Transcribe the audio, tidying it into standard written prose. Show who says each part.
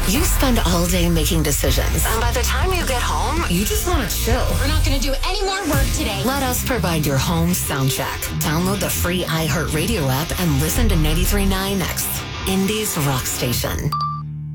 Speaker 1: You spend all day making decisions, and by the time you get home, you just want to chill.
Speaker 2: We're not going to do any more work today.
Speaker 1: Let us provide your home sound check. Download the free iHeartRadio app and listen to 93.9 X, Indie's rock station.